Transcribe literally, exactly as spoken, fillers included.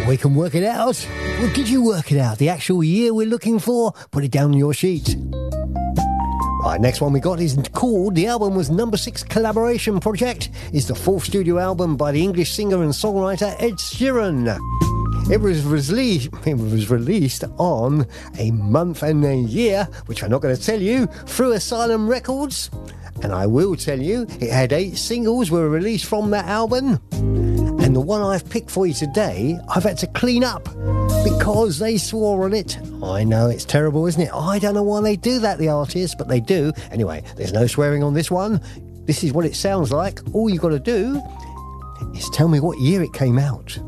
We can work it out. Well, did you work it out? The actual year we're looking for? Put it down on your sheet. Right, next one we got is called, the album was Number Six Collaboration Project. It's the fourth studio album by the English singer and songwriter Ed Sheeran. It was released, it was released on a month and a year, which I'm not going to tell you, through Asylum Records. And I will tell you, it had eight singles were released from that album. And the one I've picked for you today, I've had to clean up because they swore on it. I know, it's terrible, isn't it? I don't know why they do that, the artists, but they do. Anyway, there's no swearing on this one. This is what it sounds like. All you've got to do is tell me what year it came out.